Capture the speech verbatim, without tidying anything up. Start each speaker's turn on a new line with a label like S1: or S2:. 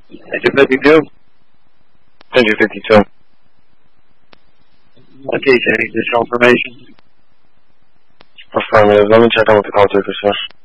S1: Engine fifty-two.
S2: Engine fifty-two.
S1: Okay, any additional information?
S2: Affirmative. Let me check on what the call took us, sir.